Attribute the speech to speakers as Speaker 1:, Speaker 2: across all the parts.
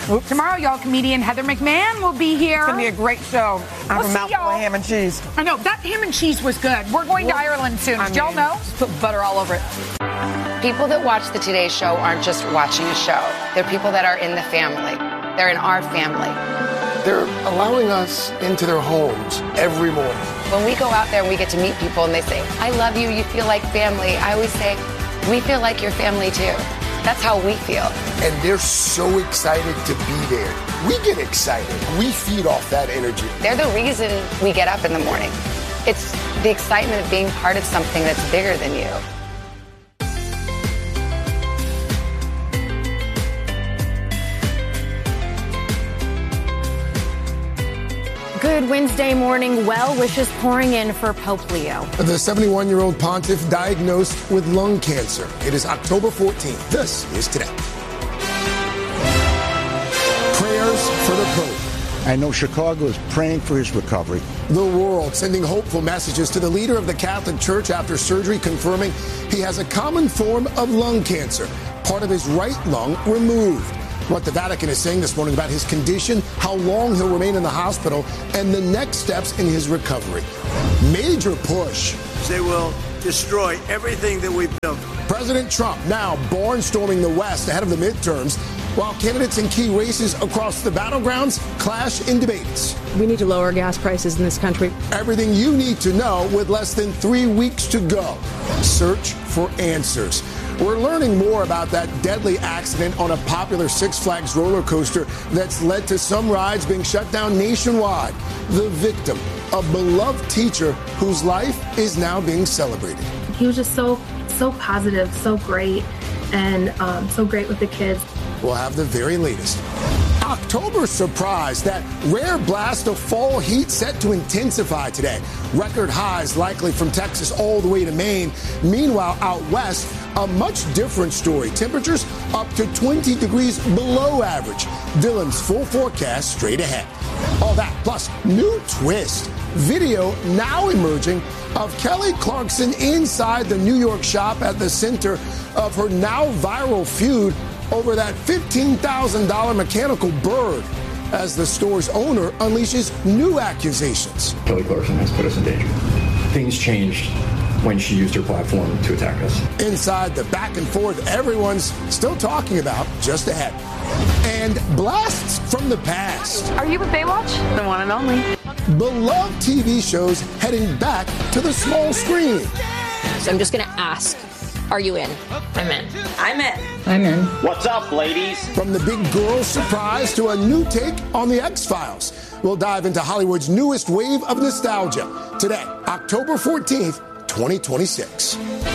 Speaker 1: Oops. Tomorrow, y'all, comedian Heather McMahon will be here.
Speaker 2: It's going to be a great show. I have a mouthful of ham and cheese.
Speaker 1: I know. That ham and cheese was good. We're going to Ireland soon. Did y'all know?
Speaker 2: Just put butter all over it.
Speaker 3: People that watch the Today Show aren't just watching a show. They're people that are in the family. They're in our family.
Speaker 4: They're allowing us into their homes every morning.
Speaker 3: When we go out there and we get to meet people and they say, I love you, you feel like family, I always say, we feel like your family too. That's how we feel.
Speaker 4: And they're so excited to be there. We get excited. We feed off that energy.
Speaker 3: They're the reason we get up in the morning. It's the excitement of being part of something that's bigger than you.
Speaker 5: Good Wednesday morning. Well wishes pouring in for Pope Leo.
Speaker 4: The 71-year-old pontiff diagnosed with lung cancer. It is October 14th. This is Today. Prayers for the Pope.
Speaker 6: I know Chicago is praying for his recovery.
Speaker 4: The world sending hopeful messages to the leader of the Catholic Church after surgery confirming he has a common form of lung cancer, part of his right lung removed. What the Vatican is saying this morning about his condition, how long he'll remain in the hospital, and the next steps in his recovery. Major push.
Speaker 7: They will destroy everything that we've built.
Speaker 4: President Trump now barnstorming the West ahead of the midterms, while candidates in key races across the battlegrounds clash in debates.
Speaker 8: We need to lower gas prices in this country.
Speaker 4: Everything you need to know with less than 3 weeks to go. Search for answers. We're learning more about that deadly accident on a popular Six Flags roller coaster that's led to some rides being shut down nationwide. The victim, a beloved teacher whose life is now being celebrated.
Speaker 9: He was just so positive, so great, and so great with the kids.
Speaker 4: We'll have the very latest. October surprise, that rare blast of fall heat set to intensify today. Record highs likely from Texas all the way to Maine. Meanwhile, out west, a much different story. Temperatures up to 20 degrees below average. Dylan's full forecast straight ahead. All that plus new twist. Video now emerging of Kelly Clarkson inside the New York shop at the center of her now viral feud over that $15,000 mechanical bird, as the store's owner unleashes new accusations.
Speaker 10: Kelly Clarkson has put us in danger. Things changed when she used her platform to attack us.
Speaker 4: Inside the back and forth everyone's still talking about, just ahead. And blasts from the past.
Speaker 11: Are you with Baywatch? The one and only.
Speaker 4: Beloved TV shows heading back to the small screen.
Speaker 12: So I'm just going to ask, are you in?
Speaker 11: I'm in.
Speaker 12: I'm in.
Speaker 8: I'm in.
Speaker 13: What's up, ladies?
Speaker 4: From the big girl surprise to a new take on the X-Files. We'll dive into Hollywood's newest wave of nostalgia. Today, October 14th, 2026.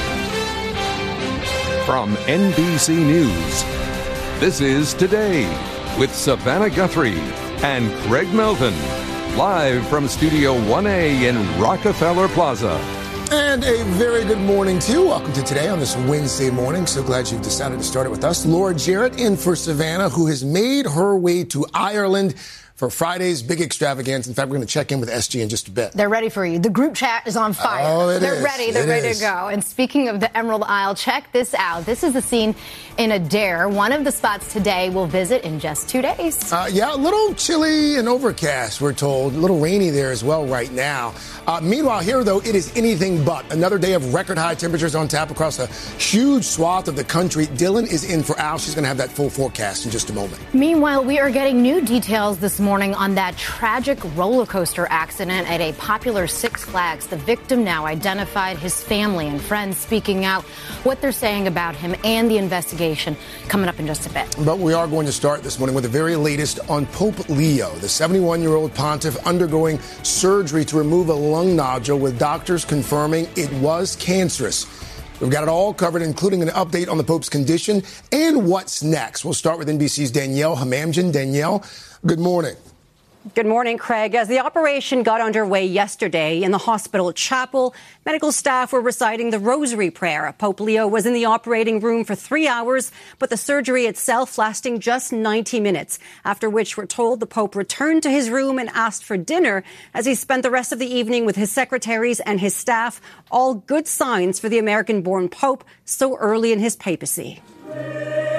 Speaker 14: From NBC News, this is Today with Savannah Guthrie and Craig Melton. Live from Studio 1A in Rockefeller Plaza.
Speaker 4: And a very good morning to you. Welcome to Today on this Wednesday morning. So glad you've decided to start it with us. Laura Jarrett in for Savannah, who has made her way to Ireland for Friday's big extravaganza. In fact, we're going to check in with SG in just a bit.
Speaker 5: They're ready for you. The group chat is on fire.
Speaker 4: Oh,
Speaker 5: They're ready. They're ready to go. And speaking of the Emerald Isle, check this out. This is the scene in Adair. One of the spots today we'll visit in just 2 days.
Speaker 4: Yeah, a little chilly and overcast, we're told. A little rainy there as well right now. Meanwhile, here, though, it is anything but. Another day of record high temperatures on tap across a huge swath of the country. Dylan is in for Al. She's going to have that full forecast in just a moment.
Speaker 5: Meanwhile, we are getting new details this morning on that tragic roller coaster accident at a popular Six Flags. The victim now identified, his family and friends speaking out what they're saying about him and the investigation coming up in just a bit.
Speaker 4: But we are going to start this morning with the very latest on Pope Leo, the 71-year-old pontiff undergoing surgery to remove a lung nodule with doctors confirming it was cancerous. We've got it all covered, including an update on the Pope's condition and what's next. We'll start with NBC's Danielle Hamamdjian. Danielle, good morning.
Speaker 15: Good morning, Craig. As the operation got underway yesterday in the hospital chapel, medical staff were reciting the Rosary Prayer. Pope Leo was in the operating room for 3 hours, but the surgery itself lasting just 90 minutes, after which we're told the Pope returned to his room and asked for dinner as he spent the rest of the evening with his secretaries and his staff. All good signs for the American-born Pope so early in his papacy.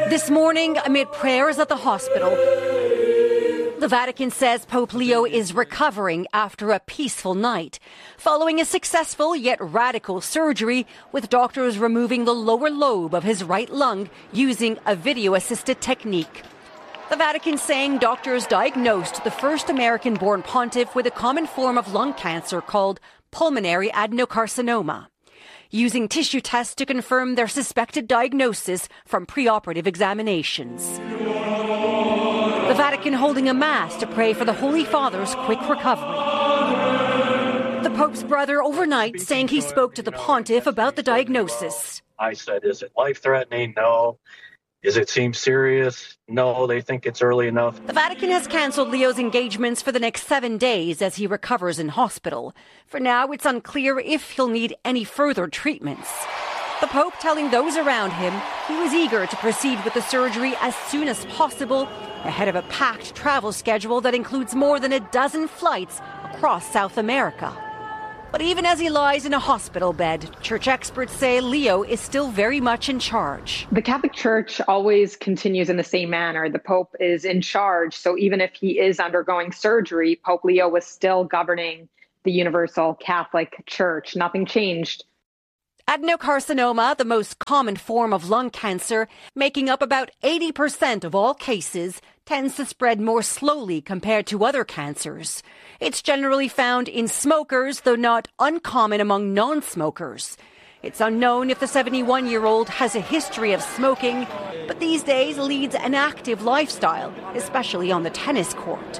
Speaker 15: This morning, amid prayers at the hospital, the Vatican says Pope Leo is recovering after a peaceful night, following a successful yet radical surgery with doctors removing the lower lobe of his right lung using a video-assisted technique. The Vatican saying doctors diagnosed the first American-born pontiff with a common form of lung cancer called pulmonary adenocarcinoma, using tissue tests to confirm their suspected diagnosis from preoperative examinations. The Vatican holding a mass to pray for the Holy Father's quick recovery. The Pope's brother overnight saying he spoke to the pontiff about the diagnosis.
Speaker 13: I said, is it life-threatening? No. Does it seem serious? No, they think it's early enough.
Speaker 15: The Vatican has cancelled Leo's engagements for the next 7 days as he recovers in hospital. For now, it's unclear if he'll need any further treatments. The Pope telling those around him he was eager to proceed with the surgery as soon as possible, ahead of a packed travel schedule that includes more than a dozen flights across South America. But even as he lies in a hospital bed, church experts say Leo is still very much in charge.
Speaker 16: The Catholic Church always continues in the same manner. The Pope is in charge, so even if he is undergoing surgery, Pope Leo was still governing the Universal Catholic Church. Nothing changed.
Speaker 15: Adenocarcinoma, the most common form of lung cancer, making up about 80% of all cases, tends to spread more slowly compared to other cancers. It's generally found in smokers, though not uncommon among non-smokers. It's unknown if the 71-year-old has a history of smoking, but these days leads an active lifestyle, especially on the tennis court.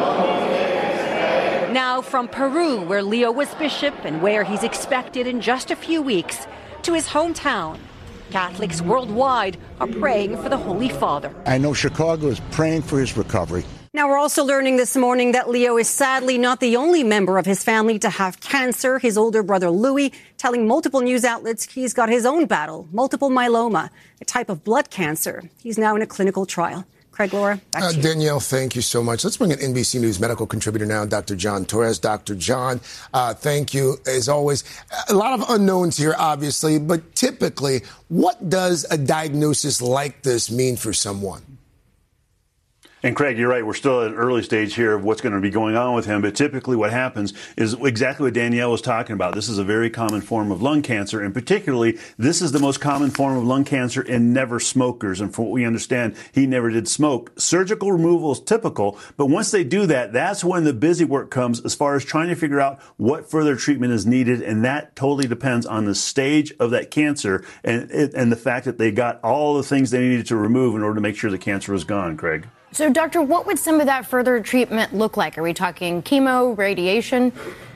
Speaker 15: Now from Peru, where Leo was bishop and where he's expected in just a few weeks, to his hometown. Catholics worldwide are praying for the Holy Father.
Speaker 6: I know Chicago is praying for his recovery.
Speaker 15: Now, we're also learning this morning that Leo is sadly not the only member of his family to have cancer. His older brother, Louis, telling multiple news outlets he's got his own battle, multiple myeloma, a type of blood cancer. He's now in a clinical trial. Craig, Laura, back to you.
Speaker 4: Danielle, thank you so much. Let's bring in NBC News medical contributor now, Dr. John Torres. Dr. John, thank you, as always. A lot of unknowns here, obviously, but typically, what does a diagnosis like this mean for someone?
Speaker 17: And Craig, you're right. We're still at an early stage here of what's going to be going on with him. But typically what happens is exactly what Danielle was talking about. This is a very common form of lung cancer. And particularly, this is the most common form of lung cancer in never smokers. And from what we understand, he never did smoke. Surgical removal is typical. But once they do that, that's when the busy work comes as far as trying to figure out what further treatment is needed. And that totally depends on the stage of that cancer and the fact that they got all the things they needed to remove in order to make sure the cancer was gone, Craig.
Speaker 5: So, Doctor, what would some of that further treatment look like? Are we talking chemo, radiation?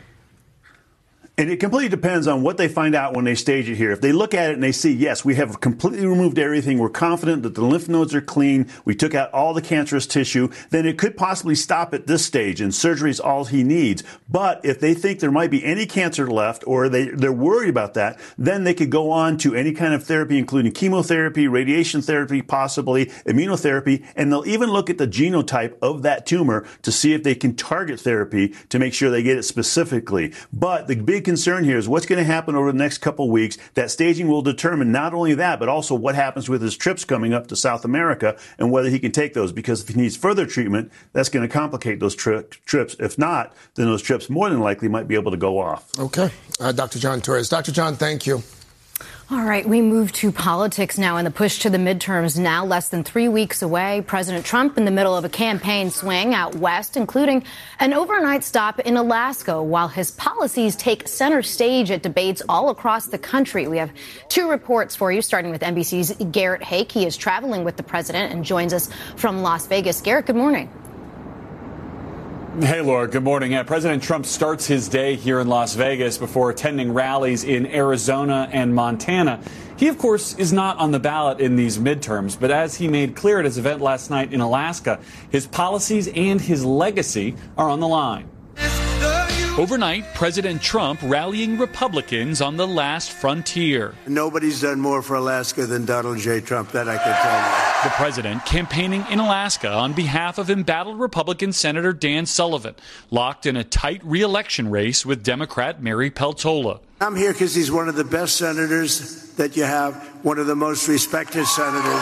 Speaker 17: And it completely depends on what they find out when they stage it here. If they look at it and they see, yes, we have completely removed everything, we're confident that the lymph nodes are clean, we took out all the cancerous tissue, then it could possibly stop at this stage, and surgery is all he needs. But if they think there might be any cancer left, or they're worried about that, then they could go on to any kind of therapy, including chemotherapy, radiation therapy, possibly immunotherapy, and they'll even look at the genotype of that tumor to see if they can target therapy to make sure they get it specifically. But the big concern here is what's going to happen over the next couple of weeks. That staging will determine not only that, but also what happens with his trips coming up to South America and whether he can take those. Because if he needs further treatment, that's going to complicate those trips. If not, then those trips more than likely might be able to go off.
Speaker 4: Okay. Dr. John Torres. Dr. John, thank you.
Speaker 5: All right, we move to politics now, and the push to the midterms now less than 3 weeks away. President Trump in the middle of a campaign swing out west, including an overnight stop in Alaska, while his policies take center stage at debates all across the country. We have two reports for you, starting with NBC's Garrett Hake. He is traveling with the president and joins us from Las Vegas. Garrett, good morning.
Speaker 18: Hey, Laura, good morning. President Trump starts his day here in Las Vegas before attending rallies in Arizona and Montana. He, of course, is not on the ballot in these midterms, but as he made clear at his event last night in Alaska, his policies and his legacy are on the line. Overnight, President Trump rallying Republicans on the last frontier.
Speaker 7: Nobody's done more for Alaska than Donald J. Trump, that I can tell you.
Speaker 18: The president campaigning in Alaska on behalf of embattled Republican Senator Dan Sullivan, locked in a tight re-election race with Democrat Mary Peltola.
Speaker 7: I'm here because he's one of the best senators that you have, one of the most respected senators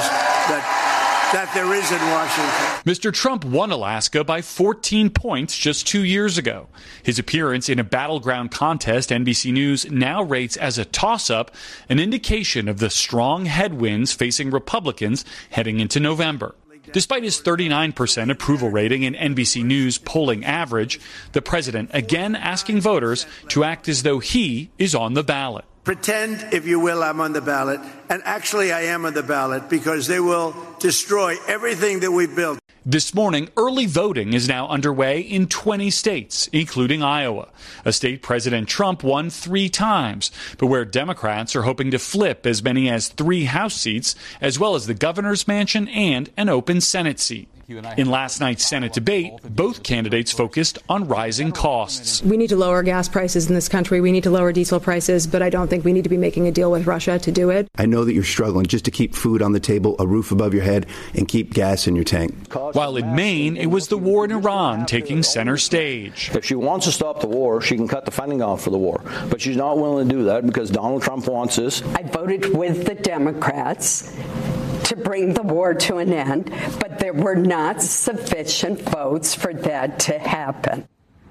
Speaker 7: that there is in Washington.
Speaker 18: Mr. Trump won Alaska by 14 points just 2 years ago. His appearance in a battleground contest NBC News now rates as a toss-up, an indication of the strong headwinds facing Republicans heading into November. Despite his 39% approval rating in NBC News polling average, the president again asking voters to act as though he is on the ballot.
Speaker 7: Pretend, if you will, I'm on the ballot. And actually, I am on the ballot because they will destroy everything that we've built.
Speaker 18: This morning, early voting is now underway in 20 states, including Iowa, a state President Trump won 3 times, but where Democrats are hoping to flip as many as 3 House seats, as well as the governor's mansion and an open Senate seat. In last night's Senate debate, both candidates focused on rising costs.
Speaker 8: We need to lower gas prices in this country. We need to lower diesel prices, but I don't think we need to be making a deal with Russia to do it.
Speaker 19: I know that you're struggling just to keep food on the table, a roof above your head, and keep gas in your tank.
Speaker 18: While in Maine, it was the war in Iran taking center stage.
Speaker 20: If she wants to stop the war, she can cut the funding off for the war. But she's not willing to do that because Donald Trump wants this.
Speaker 21: I voted with the Democrats to bring the war to an end, but there were not sufficient votes for that to happen.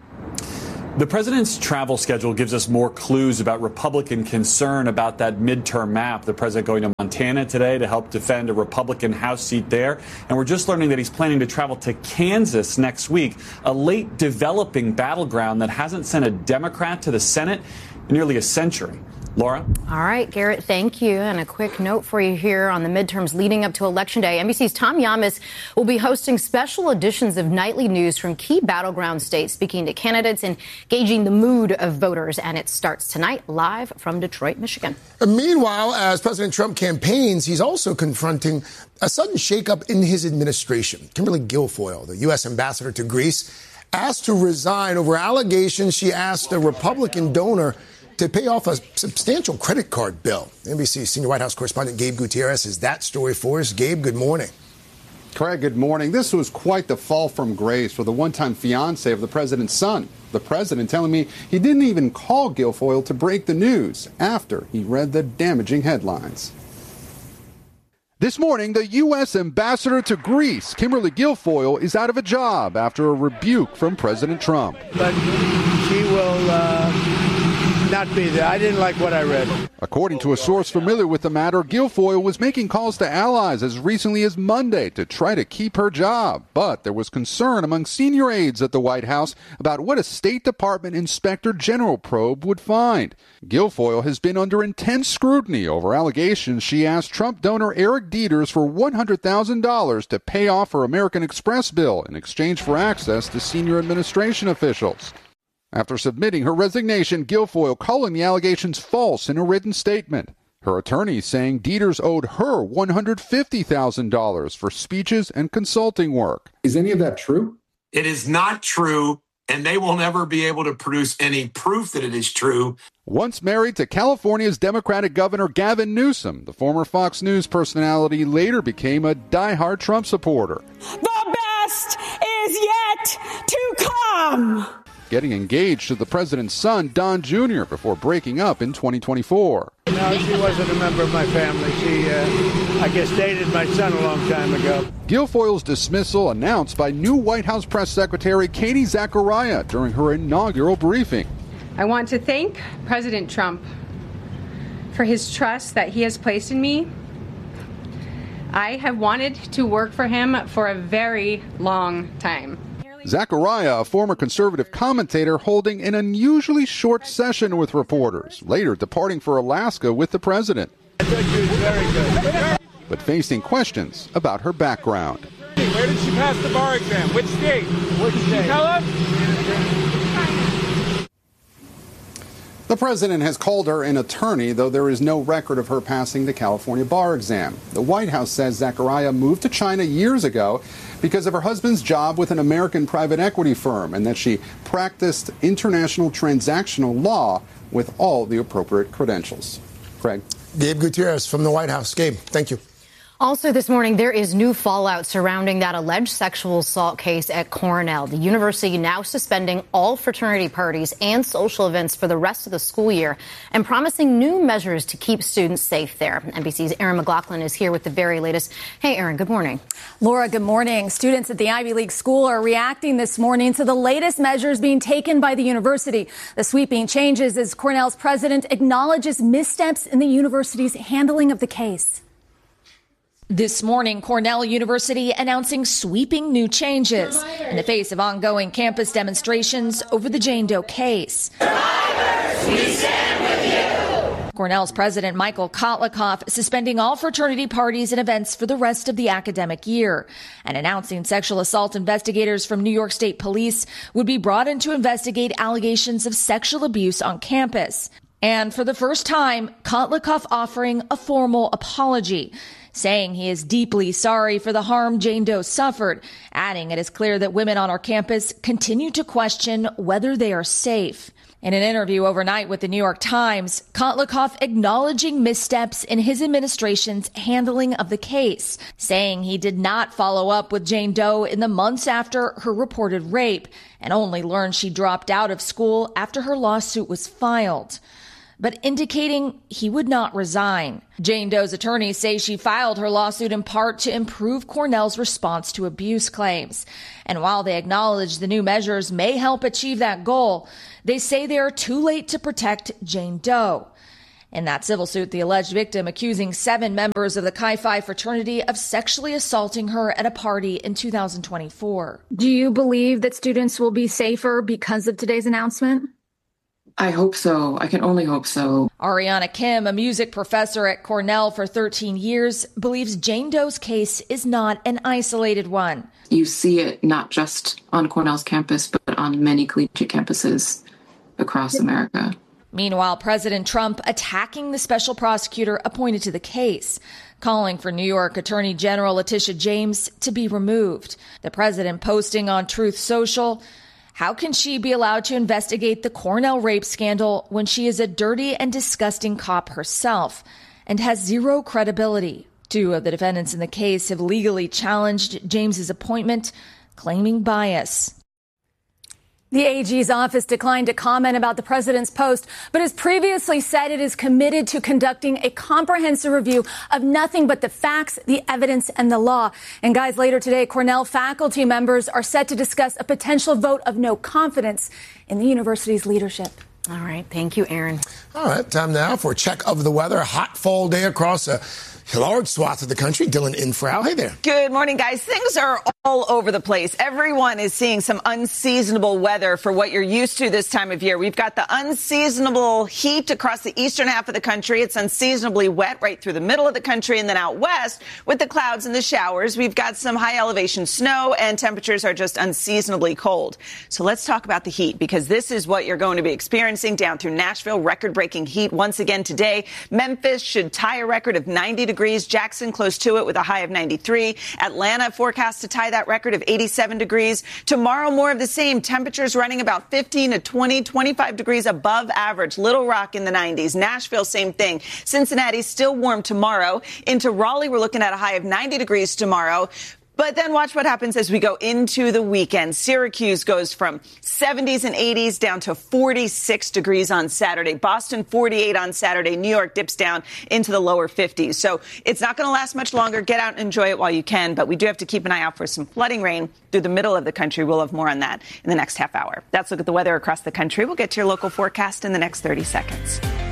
Speaker 18: The president's travel schedule gives us more clues about Republican concern about that midterm map. The president going to Montana today to help defend a Republican House seat there. And we're just learning that he's planning to travel to Kansas next week, a late developing battleground that hasn't sent a Democrat to the Senate in nearly a century. Laura?
Speaker 5: All right, Garrett, thank you. And a quick note for you here on the midterms leading up to Election Day. NBC's Tom Yamas will be hosting special editions of Nightly News from key battleground states, speaking to candidates and gauging the mood of voters. And it starts tonight live from Detroit, Michigan.
Speaker 4: Meanwhile, as President Trump campaigns, he's also confronting a sudden shakeup in his administration. Kimberly Guilfoyle, the U.S. ambassador to Greece, asked to resign over allegations she asked a Republican donor to pay off a substantial credit card bill. NBC senior White House correspondent Gabe Gutierrez has that story for us. Gabe, good morning.
Speaker 22: Craig, good morning. This was quite the fall from grace for the one-time fiancé of the president's son. The president telling me he didn't even call Guilfoyle to break the news after he read the damaging headlines. This morning, the U.S. ambassador to Greece, Kimberly Guilfoyle, is out of a job after a rebuke from President Trump.
Speaker 7: But she will not be there. I didn't like what I read.
Speaker 22: According to a source familiar with the matter, Guilfoyle was making calls to allies as recently as Monday to try to keep her job. But there was concern among senior aides at the White House about what a State Department Inspector General probe would find. Guilfoyle has been under intense scrutiny over allegations she asked Trump donor Eric Dieters for $100,000 to pay off her American Express bill in exchange for access to senior administration officials. After submitting her resignation, Guilfoyle calling the allegations false in a written statement. Her attorney saying Dieters owed her $150,000 for speeches and consulting work.
Speaker 23: Is any of that true?
Speaker 24: It is not true, and they will never be able to produce any proof that it is true.
Speaker 22: Once married to California's Democratic Governor Gavin Newsom, the former Fox News personality later became a diehard Trump supporter.
Speaker 21: The best is yet to come.
Speaker 22: Getting engaged to the president's son, Don Jr., before breaking up in 2024.
Speaker 7: No, she wasn't a member of my family. She, I guess, dated my son a long time ago.
Speaker 22: Guilfoyle's dismissal announced by new White House Press Secretary Katie Zachariah during her inaugural briefing.
Speaker 25: I want to thank President Trump for his trust that he has placed in me. I have wanted to work for him for a very long time.
Speaker 22: Zachariah, a former conservative commentator, holding an unusually short session with reporters, later departing for Alaska with the president.
Speaker 7: I thought she was very good.
Speaker 22: But facing questions about her background.
Speaker 26: Where did she pass the bar exam? Which state?
Speaker 7: Which state?
Speaker 26: Can you tell us?
Speaker 22: The president has called her an attorney, though there is no record of her passing the California bar exam. The White House says Zachariah moved to China years ago because of her husband's job with an American private equity firm and that she practiced international transactional law with all the appropriate credentials. Craig.
Speaker 4: Gabe Gutierrez from the White House. Gabe, thank you.
Speaker 5: Also this morning, there is new fallout surrounding that alleged sexual assault case at Cornell. The university now suspending all fraternity parties and social events for the rest of the school year and promising new measures to keep students safe there. NBC's Erin McLaughlin is here with the very latest. Hey, Erin, good morning.
Speaker 1: Laura, good morning. Students at the Ivy League school are reacting this morning to the latest measures being taken by the university. The sweeping changes as Cornell's president acknowledges missteps in the university's handling of the case.
Speaker 2: This morning, Cornell University announcing sweeping new changes in the face of ongoing campus demonstrations over the Jane Doe case.
Speaker 3: Survivors, we stand with you.
Speaker 2: Cornell's president Michael Kotlikoff suspending all fraternity parties and events for the rest of the academic year and announcing sexual assault investigators from New York State Police would be brought in to investigate allegations of sexual abuse on campus. And for the first time, Kotlikoff offering a formal apology, saying he is deeply sorry for the harm Jane Doe suffered, adding it is clear that women on our campus continue to question whether they are safe. In an interview overnight with the New York Times, Kotlikoff acknowledging missteps in his administration's handling of the case, saying he did not follow up with Jane Doe in the months after her reported rape and only learned she dropped out of school after her lawsuit was filed, but indicating he would not resign. Jane Doe's attorneys say she filed her lawsuit in part to improve Cornell's response to abuse claims. And while they acknowledge the new measures may help achieve that goal, they say they are too late to protect Jane Doe. In that civil suit, the alleged victim accusing 7 members of the Chi Phi fraternity of sexually assaulting her at a party in 2024.
Speaker 1: Do you believe that students will be safer because of today's announcement?
Speaker 9: I hope so. I can only hope so.
Speaker 2: Ariana Kim, a music professor at Cornell for 13 years, believes Jane Doe's case is not an isolated one.
Speaker 9: You see it not just on Cornell's campus, but on many collegiate campuses across America.
Speaker 2: Meanwhile, President Trump attacking the special prosecutor appointed to the case, calling for New York Attorney General Letitia James to be removed. The president posting on Truth Social, how can she be allowed to investigate the Cornell rape scandal when she is a dirty and disgusting cop herself and has zero credibility? 2 of the defendants in the case have legally challenged James's appointment, claiming bias.
Speaker 1: The AG's office declined to comment about the president's post, but has previously said it is committed to conducting a comprehensive review of nothing but the facts, the evidence, and the law. And guys, later today, Cornell faculty members are set to discuss a potential vote of no confidence in the university's leadership.
Speaker 5: All right. Thank you, Erin.
Speaker 4: All right. Time now for a check of the weather. A hot fall day across a large swath of the country. Dylan Infrau. Hey there.
Speaker 10: Good morning, guys. Things are all over the place. Everyone is seeing some unseasonable weather for what you're used to this time of year. We've got the unseasonable heat across the eastern half of the country. It's unseasonably wet right through the middle of the country. And then out west with the clouds and the showers, we've got some high elevation snow and temperatures are just unseasonably cold. So let's talk about the heat, because this is what you're going to be experiencing down through Nashville. Record-breaking heat once again today. Memphis should tie a record of 90 degrees. Jackson close to it with a high of 93. Atlanta forecast to tie that record of 87 degrees. Tomorrow, more of the same. Temperatures running about 15 to 20, 25 degrees above average. Little Rock in the 90s. Nashville, same thing. Cincinnati still warm tomorrow. Into Raleigh, we're looking at a high of 90 degrees tomorrow. But then watch what happens as we go into the weekend. Syracuse goes from 70s and 80s down to 46 degrees on Saturday. Boston, 48 on Saturday. New York dips down into the lower 50s. So it's not going to last much longer. Get out and enjoy it while you can. But we do have to keep an eye out for some flooding rain through the middle of the country. We'll have more on that in the next half hour. That's a look at the weather across the country. We'll get to your local forecast in the next 30 seconds.